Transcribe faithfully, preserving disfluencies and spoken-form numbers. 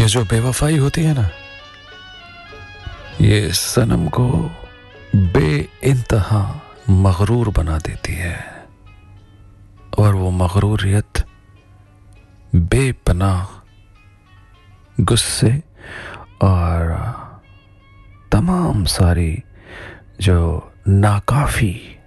ये जो बेवफाई होती है ना, ये सनम को बेइंतहा मगरूर बना देती है, और वो मगरूरियत बेपनाह गुस्से और तमाम सारी जो नाकाफी